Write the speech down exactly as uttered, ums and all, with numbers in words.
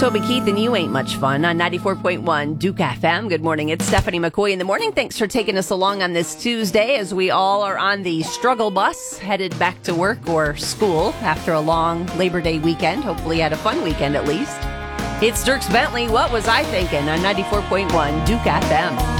Toby Keith and You Ain't Much Fun on ninety-four point one Duke F M. Good morning. It's Stephanie McCoy in the morning. Thanks for taking us along on this Tuesday as we all are on the struggle bus headed back to work or school after a long Labor Day weekend. Hopefully you had a fun weekend at least. It's Dierks Bentley. What was I thinking on ninety-four point one Duke F M?